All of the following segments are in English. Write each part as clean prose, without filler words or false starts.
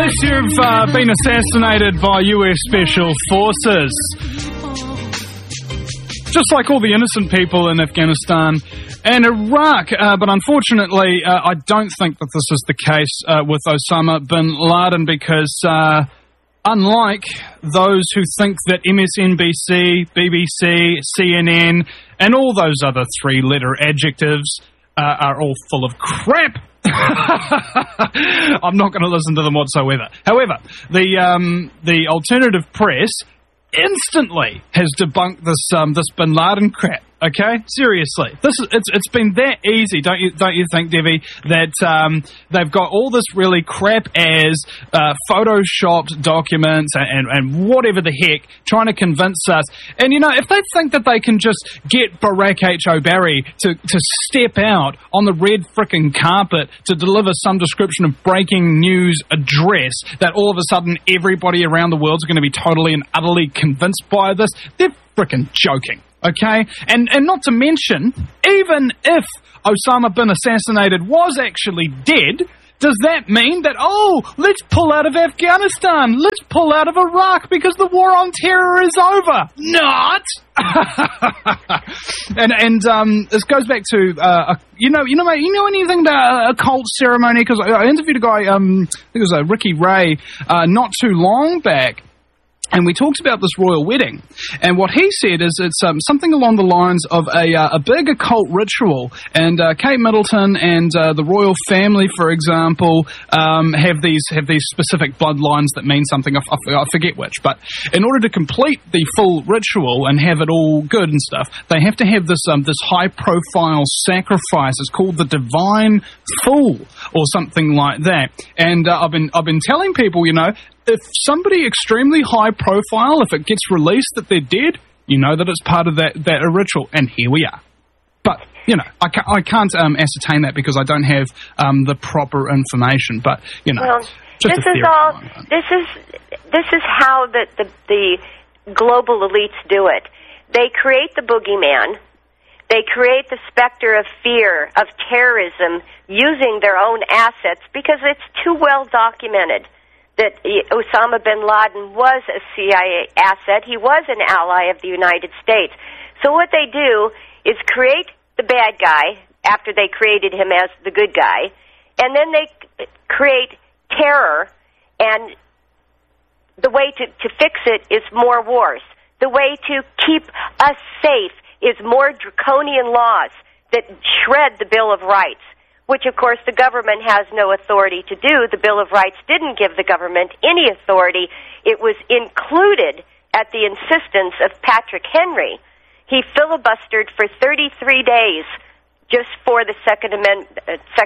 Unless you've been assassinated by US Special Forces. Just like all the innocent people in Afghanistan and Iraq. But unfortunately, I don't think that this is the case with Osama bin Laden because unlike those who think that MSNBC, BBC, CNN, and all those other three-letter adjectives are all full of crap, I'm not going to listen to them whatsoever. However, the alternative press instantly has debunked this bin Laden crap. Okay, seriously, it's been that easy, don't you think, Debbie? That they've got all this really crap as photoshopped documents and whatever the heck, trying to convince us. And you know, if they think that they can just get Barack H. O'Barry to step out on the red frickin' carpet to deliver some description of breaking news address, that all of a sudden everybody around the world's going to be totally and utterly convinced by this, they're frickin' joking. Okay? And not to mention, even if Osama bin assassinated was actually dead, does that mean that, let's pull out of Afghanistan, let's pull out of Iraq because the war on terror is over? Not! and this goes back to, you know anything about a cult ceremony? Because I interviewed a guy, I think it was Ricky Ray, not too long back, and we talked about this royal wedding, and what he said is it's something along the lines of a big occult ritual, and Kate Middleton and the royal family, for example, have these specific bloodlines that mean something. I forget which, but in order to complete the full ritual and have it all good and stuff, they have to have this high profile sacrifice. It's called the Divine Fool or something like that. And I've been telling people, you know, if somebody extremely high profile, if it gets released that they're dead, you know that it's part of that ritual, and here we are. But, you know, I can't ascertain that because I don't have the proper information, but, you know, well, just this is how the global elites do it. They create the boogeyman. They create the specter of fear, of terrorism, using their own assets because it's too well documented that Osama bin Laden was a CIA asset. He was an ally of the United States. So what they do is create the bad guy after they created him as the good guy, and then they create terror, and the way to fix it is more wars. The way to keep us safe is more draconian laws that shred the Bill of Rights, which, of course, the government has no authority to do. The Bill of Rights didn't give the government any authority. It was included at the insistence of Patrick Henry. He filibustered for 33 days just for the Second Amendment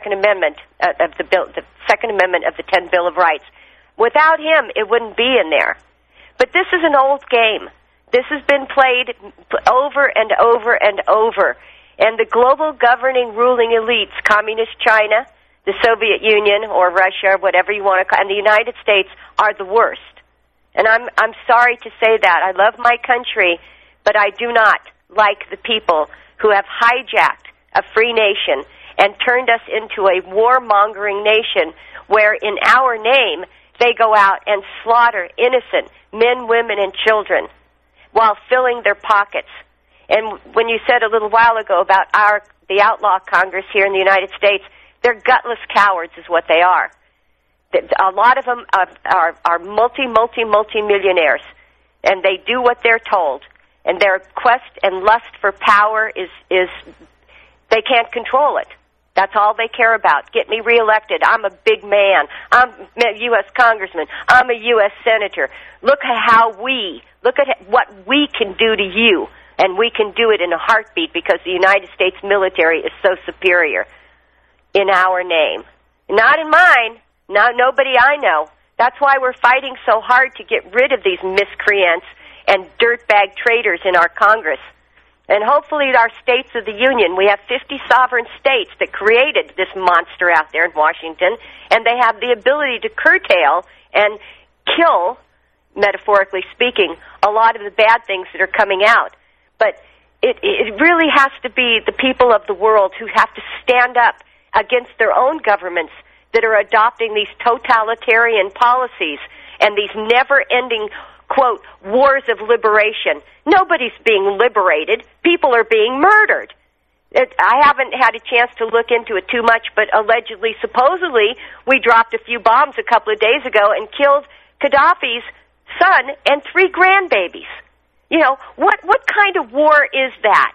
of the bill, the Second Amendment of the 10 Bill of Rights. Without him, it wouldn't be in there. But this is an old game. This has been played over and over and over. And the global governing ruling elites, Communist China, the Soviet Union, or Russia, or whatever you want to call it, and the United States are the worst. And I'm sorry to say that. I love my country, but I do not like the people who have hijacked a free nation and turned us into a warmongering nation where, in our name, they go out and slaughter innocent men, women, and children while filling their pockets. And when you said a little while ago about the Outlaw Congress here in the United States, they're gutless cowards is what they are. A lot of them are multi-millionaires, and they do what they're told. And their quest and lust for power is they can't control it. That's all they care about. Get me reelected. I'm a big man. I'm a U.S. congressman. I'm a U.S. senator. Look at what we can do to you. And we can do it in a heartbeat because the United States military is so superior in our name. Not in mine. Nobody I know. That's why we're fighting so hard to get rid of these miscreants and dirtbag traitors in our Congress. And hopefully our states of the Union, we have 50 sovereign states that created this monster out there in Washington, and they have the ability to curtail and kill, metaphorically speaking, a lot of the bad things that are coming out. But it really has to be the people of the world who have to stand up against their own governments that are adopting these totalitarian policies and these never-ending, quote, wars of liberation. Nobody's being liberated. People are being murdered. I haven't had a chance to look into it too much, but allegedly, supposedly, we dropped a few bombs a couple of days ago and killed Gaddafi's son and 3 grandbabies. You know, what kind of war is that?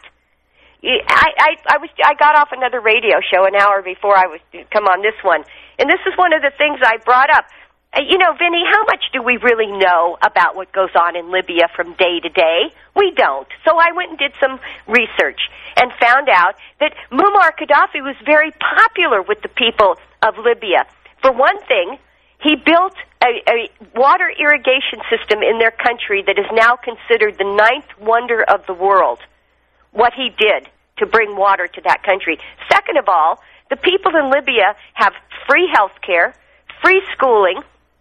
I got off another radio show an hour before I was to come on this one, and this is one of the things I brought up. You know, Vinny, how much do we really know about what goes on in Libya from day to day? We don't. So I went and did some research and found out that Muammar Gaddafi was very popular with the people of Libya. For one thing, he built a water irrigation system in their country that is now considered the 9th wonder of the world, what he did to bring water to that country. Second of all, the people in Libya have free health care, free schooling,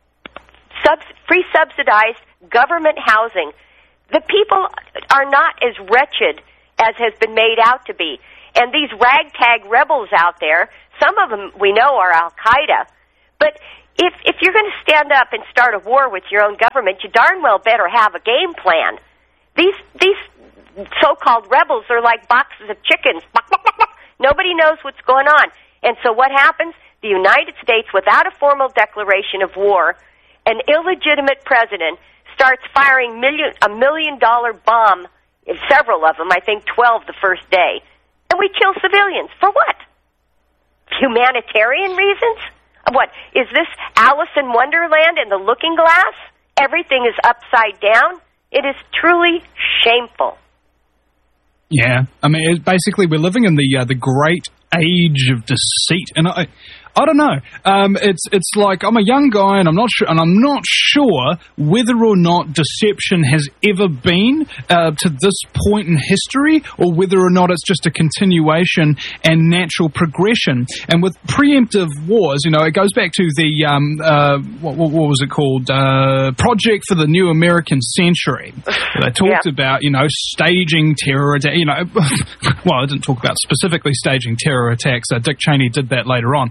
free subsidized government housing. The people are not as wretched as has been made out to be. And these ragtag rebels out there, some of them we know are Al-Qaeda, but if you're going to stand up and start a war with your own government, you darn well better have a game plan. These so-called rebels are like boxes of chickens. Nobody knows what's going on. And so what happens? The United States, without a formal declaration of war, an illegitimate president starts firing $1 million bomb, several of them, I think 12 the first day, and we kill civilians. For what? Humanitarian reasons? What, is this Alice in Wonderland in the Looking Glass? Everything is upside down? It is truly shameful. Yeah, I mean, basically we're living in the great age of deceit, and I don't know. It's like I'm a young guy, and I'm not sure whether or not deception has ever been to this point in history, or whether or not it's just a continuation and natural progression. And with preemptive wars, you know, it goes back to the what was it called? Project for the New American Century. They talked about, you know, staging terror attacks. You know, well, I didn't talk about specifically staging terror attacks. Dick Cheney did that later on.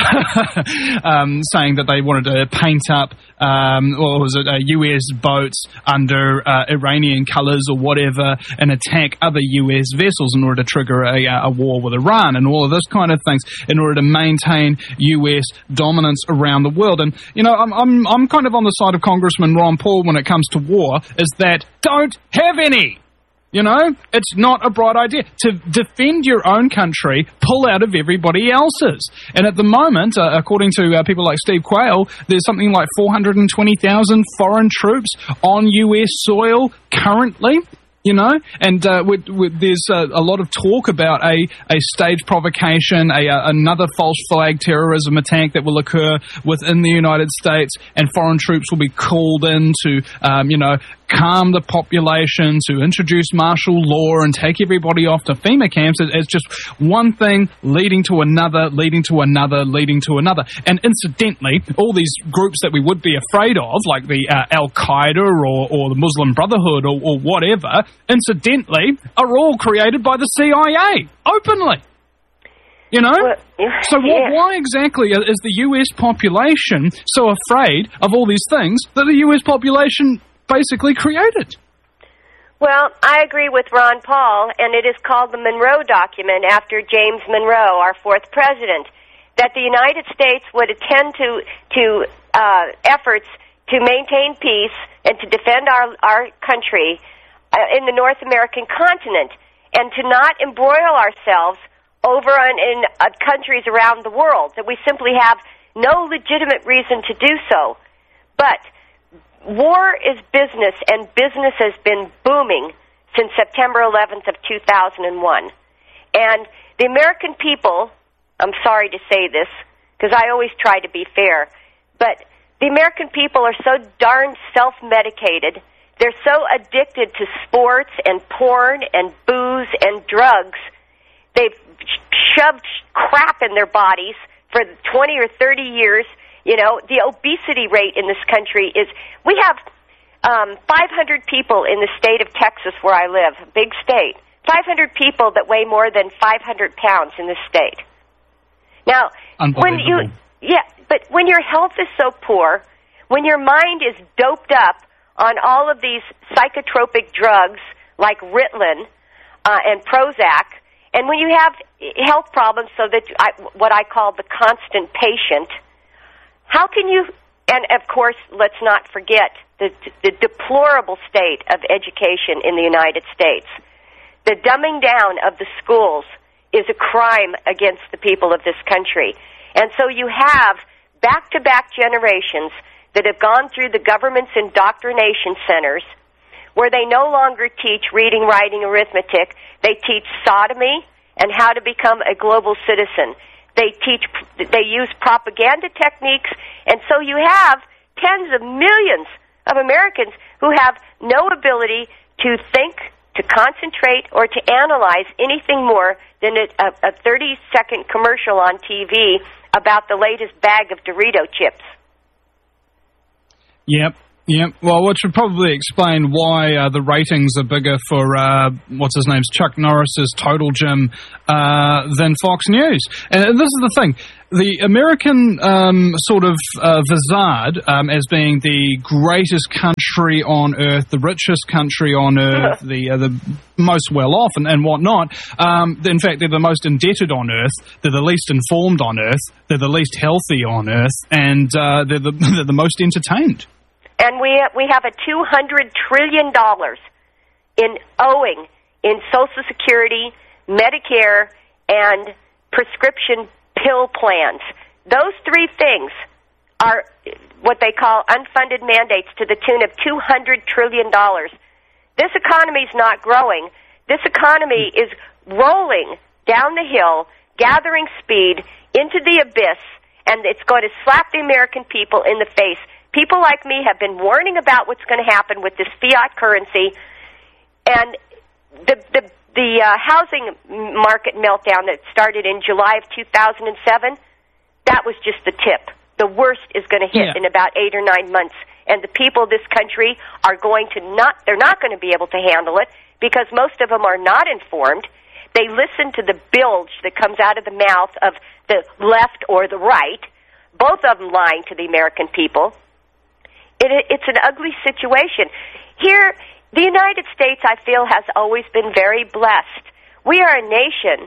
Saying that they wanted to paint up, or was it U.S. boats under Iranian colors or whatever, and attack other U.S. vessels in order to trigger a war with Iran, and all of this kind of things in order to maintain U.S. dominance around the world. And you know, I'm kind of on the side of Congressman Ron Paul when it comes to war. Is that don't have any. You know, it's not a bright idea. To defend your own country, pull out of everybody else's. And at the moment, according to people like Steve Quayle, there's something like 420,000 foreign troops on U.S. soil currently. You know, and there's a lot of talk about a staged provocation, another false flag terrorism attack that will occur within the United States, and foreign troops will be called in to, you know, calm the population, to introduce martial law and take everybody off to FEMA camps. It's just one thing leading to another, leading to another, leading to another. And incidentally, all these groups that we would be afraid of, like the Al-Qaeda or the Muslim Brotherhood or whatever, incidentally, are all created by the CIA, openly. You know? So why exactly is the U.S. population so afraid of all these things that the U.S. population basically created? Well, I agree with Ron Paul, and it is called the Monroe Document after James Monroe, our fourth president, that the United States would attend to efforts to maintain peace and to defend our country in the North American continent, and to not embroil ourselves over in countries around the world, that we simply have no legitimate reason to do so. But war is business, and business has been booming since September 11th of 2001. And the American people, I'm sorry to say this, because I always try to be fair, but the American people are so darn self-medicated, they're so addicted to sports and porn and booze and drugs, they've shoved crap in their bodies for 20 or 30 years. You know, the obesity rate in this country is, we have 500 people in the state of Texas where I live, a big state, 500 people that weigh more than 500 pounds in this state. Now, when you, But when your health is so poor, when your mind is doped up on all of these psychotropic drugs like Ritalin and Prozac, and when you have health problems, so that what I call the constant patient, how can you? And of course, let's not forget the deplorable state of education in the United States. The dumbing down of the schools is a crime against the people of this country. And so you have back-to-back generations that have gone through the government's indoctrination centers where they no longer teach reading, writing, arithmetic. They teach sodomy and how to become a global citizen. They use propaganda techniques, and so you have tens of millions of Americans who have no ability to think, to concentrate, or to analyze anything more than a 30-second commercial on TV about the latest bag of Dorito chips. Yep. Well, which would probably explain why the ratings are bigger for, what's his name's, Chuck Norris's Total Gym than Fox News. And this is the thing. The American sort of facade as being the greatest country on earth, the richest country on earth, the most well-off and whatnot. In fact, they're the most indebted on earth. They're the least informed on earth. They're the least healthy on earth. And they're the most entertained. And we have a $200 trillion in owing in Social Security, Medicare, and prescription pill plans. Those three things are what they call unfunded mandates to the tune of $200 trillion. This economy is not growing. This economy is rolling down the hill, gathering speed into the abyss, and it's going to slap the American people in the face. People like me have been warning about what's going to happen with this fiat currency, and the housing market meltdown that started in July of 2007, that was just the tip. The worst is going to hit in about 8 or 9 months, and the people of this country are they're not going to be able to handle it because most of them are not informed. They listen to the bilge that comes out of the mouth of the left or the right, both of them lying to the American people. It's an ugly situation. Here, the United States, I feel, has always been very blessed. We are a nation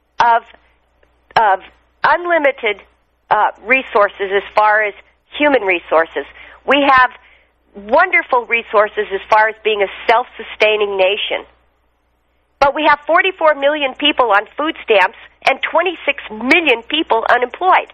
of unlimited resources as far as human resources. We have wonderful resources as far as being a self-sustaining nation. But we have 44 million people on food stamps and 26 million people unemployed.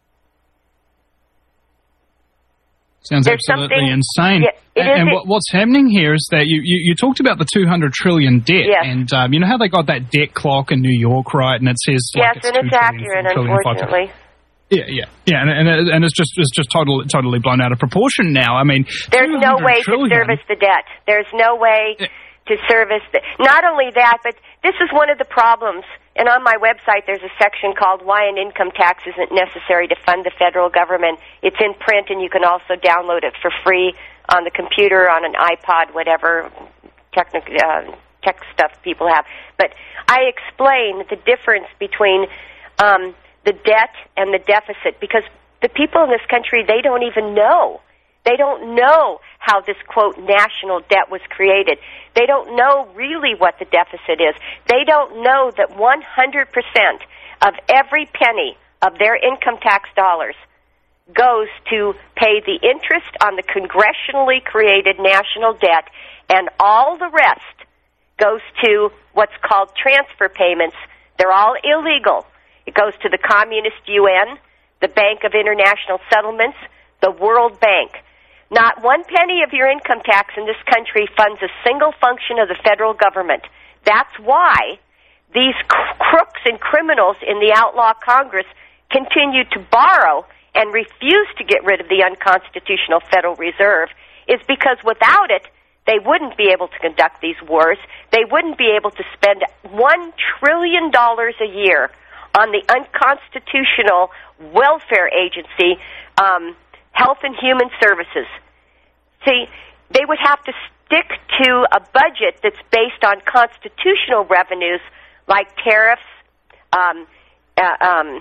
Sounds absolutely insane. Yeah, what's happening here is that you talked about the $200 trillion debt, and you know how they got that debt clock in New York, right? And it says it's accurate, unfortunately. Yeah, and it's just totally blown out of proportion now. I mean, there's no way to service the debt. There's no way to service not only that, but this is one of the problems. And on my website, there's a section called Why an Income Tax Isn't Necessary to Fund the Federal Government. It's in print, and you can also download it for free on the computer, on an iPod, whatever tech stuff people have. But I explain the difference between the debt and the deficit, because the people in this country, they don't even know. They don't know how this, quote, national debt was created. They don't know really what the deficit is. They don't know that 100% of every penny of their income tax dollars goes to pay the interest on the congressionally created national debt, and all the rest goes to what's called transfer payments. They're all illegal. It goes to the Communist UN, the Bank of International Settlements, the World Bank. Not one penny of your income tax in this country funds a single function of the federal government. That's why these crooks and criminals in the outlaw Congress continue to borrow and refuse to get rid of the unconstitutional Federal Reserve, is because without it, they wouldn't be able to conduct these wars. They wouldn't be able to spend $1 trillion a year on the unconstitutional welfare agency, Health and Human Services. See, they would have to stick to a budget that's based on constitutional revenues like tariffs,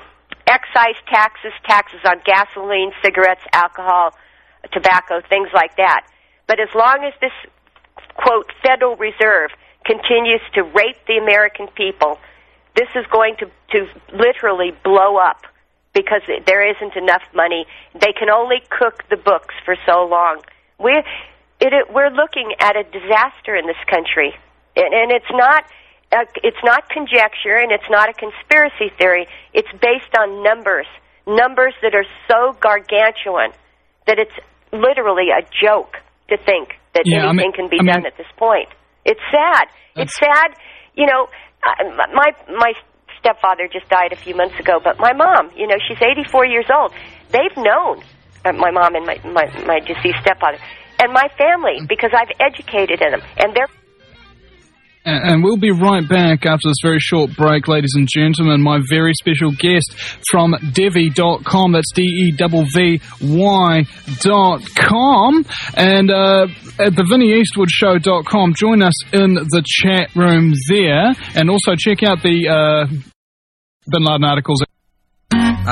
excise taxes, taxes on gasoline, cigarettes, alcohol, tobacco, things like that. But as long as this, quote, Federal Reserve continues to rape the American people, this is going to literally blow up because there isn't enough money. They can only cook the books for so long. We're looking at a disaster in this country, and it's not conjecture, and it's not a conspiracy theory. It's based on numbers that are so gargantuan that it's literally a joke to think that anything can be done at this point. It's sad. It's sad. You know, my stepfather just died a few months ago, but my mom, you know, she's 84 years old. They've known my mom and my deceased stepfather and my family because I've educated them, and they're. And we'll be right back after this very short break, ladies and gentlemen. My very special guest from Devy.com, that's DEVVY.com, and at the VinnieEastwoodShow.com. Join us in the chat room there, and also check out the Bin Laden articles